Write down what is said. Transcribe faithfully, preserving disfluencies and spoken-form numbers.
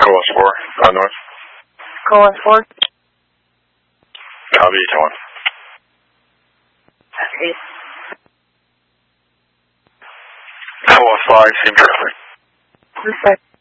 Coas four, uh, north. Coas four. Copy, Tower. Copy. Coas five, same traffic. Respect.